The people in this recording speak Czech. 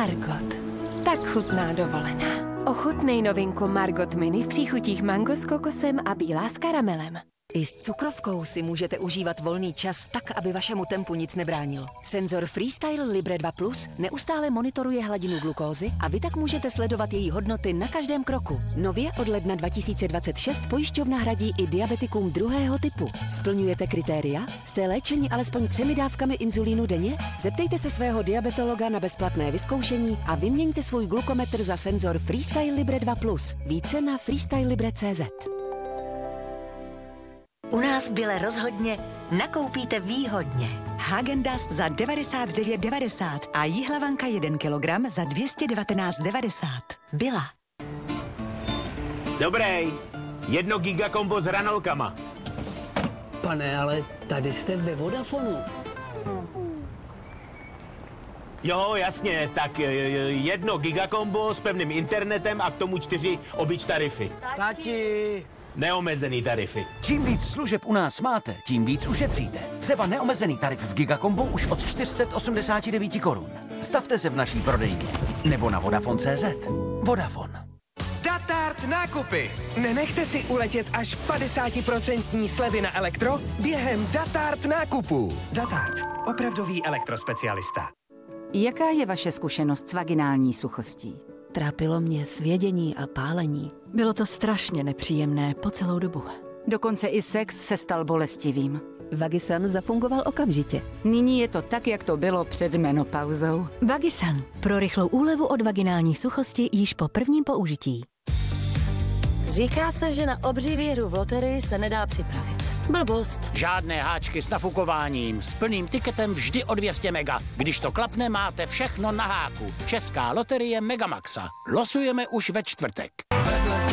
Margot. Tak chutná dovolená. Ochutnej novinku Margot Mini v příchutích mango s kokosem a bílá s karamelem. I s cukrovkou si můžete užívat volný čas tak, aby vašemu tempu nic nebránil. Senzor Freestyle Libre 2 Plus neustále monitoruje hladinu glukózy a vy tak můžete sledovat její hodnoty na každém kroku. Nově od ledna 2026 pojišťovna hradí i diabetikům druhého typu. Splňujete kritéria? Jste léčeni alespoň 3 dávkami inzulínu denně? Zeptejte se svého diabetologa na bezplatné vyzkoušení a vyměňte svůj glukometr za senzor Freestyle Libre 2 Plus. Více na freestylelibre.cz. U nás v Bile rozhodně nakoupíte výhodně. Häagen-Dazs za 99,90 a jihlavanka 1 kilogram za 219,90. Byla. Dobrý, 1 gigakombo s hranolkama. Pane, ale tady jste ve Vodafonu. Jo, jasně, tak 1 gigakombo s pevným internetem a k tomu 4 obyč tarify. Tati! Neomezený tarify. Čím víc služeb u nás máte, tím víc ušetříte. Třeba neomezený tarif v Gigakombu už od 489 korun. Stavte se v naší prodejně. Nebo na Vodafone.cz. Vodafone. Datart nákupy. Nenechte si uletět až 50% slevy na elektro během Datart nákupů. Datart. Opravdový elektrospecialista. Jaká je vaše zkušenost s vaginální suchostí? Trápilo mě svědění a pálení. Bylo to strašně nepříjemné po celou dobu. Dokonce i sex se stal bolestivým. Vagisan zafungoval okamžitě. Nyní je to tak, jak to bylo před menopauzou. Vagisan. Pro rychlou úlevu od vaginální suchosti již po prvním použití. Říká se, že na obří výhru v loterii se nedá připravit. Blbost. Žádné háčky s nafukováním. S plným tiketem vždy o 200 mega. Když to klapne, máte všechno na háku. Česká loterie Megamaxa. Losujeme už ve čtvrtek.